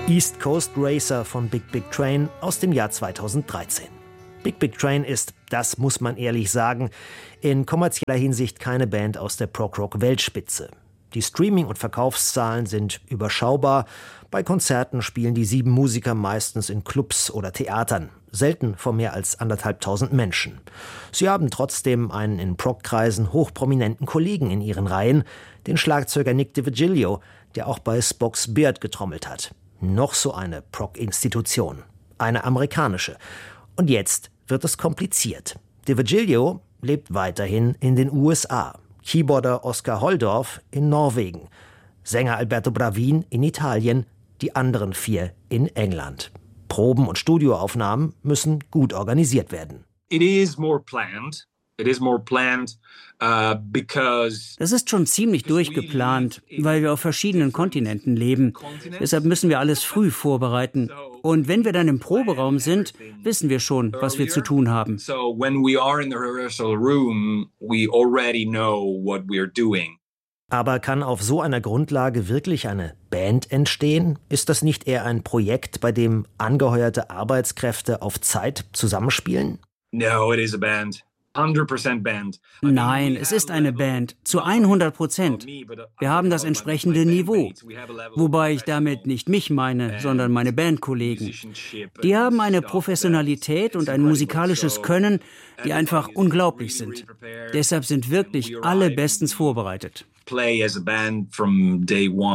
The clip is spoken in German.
East Coast Racer von Big Big Train aus dem Jahr 2013. Big Big Train ist, das muss man ehrlich sagen, in kommerzieller Hinsicht keine Band aus der Prog-Rock-Weltspitze. Die Streaming- und Verkaufszahlen sind überschaubar. Bei Konzerten spielen die 7 Musiker meistens in Clubs oder Theatern, selten vor mehr als 1.500 Menschen. Sie haben trotzdem einen in Prog-Kreisen hochprominenten Kollegen in ihren Reihen, den Schlagzeuger Nick DiVirgilio, der auch bei Spock's Beard getrommelt hat. Noch so eine Prog-Institution. Eine amerikanische. Und jetzt wird es kompliziert. DiVirgilio lebt weiterhin in den USA. Keyboarder Oskar Holdorf in Norwegen. Sänger Alberto Bravin in Italien. Die anderen 4 in England. Proben und Studioaufnahmen müssen gut organisiert werden. It is more planned. Das ist schon ziemlich durchgeplant, weil wir auf verschiedenen Kontinenten leben. Deshalb müssen wir alles früh vorbereiten. Und wenn wir dann im Proberaum sind, wissen wir schon, was wir zu tun haben. Aber kann auf so einer Grundlage wirklich eine Band entstehen? Ist das nicht eher ein Projekt, bei dem angeheuerte Arbeitskräfte auf Zeit zusammenspielen? No, it is a band. 100% band. Nein, es ist eine Band, zu 100%. Wir haben das entsprechende Niveau, wobei ich damit nicht mich meine, sondern meine Bandkollegen. Die haben eine Professionalität und ein musikalisches Können, die einfach unglaublich sind. Deshalb sind wirklich alle bestens vorbereitet. Play as a band from day one.